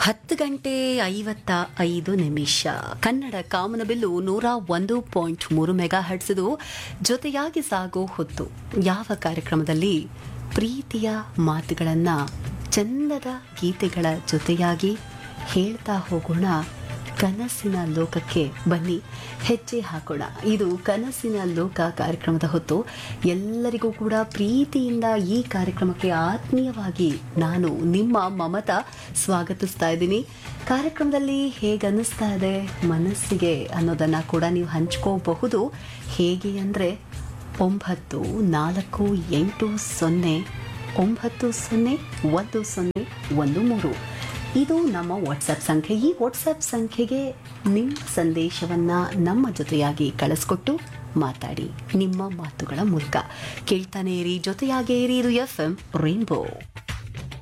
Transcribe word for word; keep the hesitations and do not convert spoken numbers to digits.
ಹತ್ತು ಗಂಟೆ ಐವತ್ತ ಐದು ನಿಮಿಷ ಕನ್ನಡ ಕಾಮನಬಿಲ್ಲು ನೂರ ಒಂದು ಪಾಯಿಂಟ್ ಮೂರು ಮೆಗಾ ಹರ್ಟ್ಸ್ ಜೊತೆಯಾಗಿ ಸಾಗೋ ಹೊತ್ತು. ಯಾವ ಕಾರ್ಯಕ್ರಮದಲ್ಲಿ ಪ್ರೀತಿಯ ಮಾತುಗಳನ್ನು ಚಂದದ ಗೀತೆಗಳ ಜೊತೆಯಾಗಿ ಹೇಳ್ತಾ ಹೋಗೋಣ. ಕನಸಿನ ಲೋಕಕ್ಕೆ ಬನ್ನಿ, ಹೆಜ್ಜೆ ಹಾಕೋಣ. ಇದು ಕನಸಿನ ಲೋಕ ಕಾರ್ಯಕ್ರಮದ ಹೊತ್ತು. ಎಲ್ಲರಿಗೂ ಕೂಡ ಪ್ರೀತಿಯಿಂದ ಈ ಕಾರ್ಯಕ್ರಮಕ್ಕೆ ಆತ್ಮೀಯವಾಗಿ ನಾನು ನಿಮ್ಮ ಮಮತಾ ಸ್ವಾಗತಿಸ್ತಾ ಇದ್ದೀನಿ. ಕಾರ್ಯಕ್ರಮದಲ್ಲಿ ಹೇಗೆ ಅನ್ನಿಸ್ತಾ ಇದೆ ಮನಸ್ಸಿಗೆ ಅನ್ನೋದನ್ನು ಕೂಡ ನೀವು ಹಂಚ್ಕೋಬಹುದು. ಹೇಗೆ ಅಂದರೆ ಒಂಬತ್ತು ನಾಲ್ಕು ಎಂಟು ಸೊನ್ನೆ ಒಂಬತ್ತು ಸೊನ್ನೆ ಒಂದು ಸೊನ್ನೆ ಒಂದು ಮೂರು ಇದು ನಮ್ಮ ವಾಟ್ಸಪ್ ಸಂಖ್ಯೆ. ಈ ವಾಟ್ಸಪ್ ಸಂಖ್ಯೆಗೆ ನಿಮ್ಮ ಸಂದೇಶವನ್ನು ನಮ್ಮ ಜೊತೆಯಾಗಿ ಕಳಿಸ್ಕೊಟ್ಟು ಮಾತಾಡಿ ನಿಮ್ಮ ಮಾತುಗಳ ಮೂಲಕ. ಕೇಳ್ತಾನೆ ಇರಿ, ಜೊತೆಯಾಗೇ ಇರಿ. ಇದು ಎಫ್ ಎಂ ರೈನ್ಬೋ.